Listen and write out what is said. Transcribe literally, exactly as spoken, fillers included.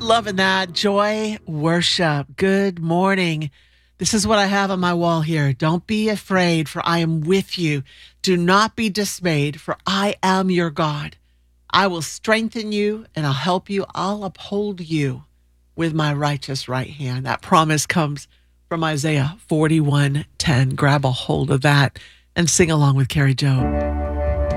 Loving that. Joy, worship. Good morning. This is what I have on my wall here. Don't be afraid, for I am with you. Do not be dismayed, for I am your God. I will strengthen you and I'll help you. I'll uphold you with my righteous right hand. That promise comes from Isaiah forty-one ten. Grab a hold of that and sing along with Carrie Joe.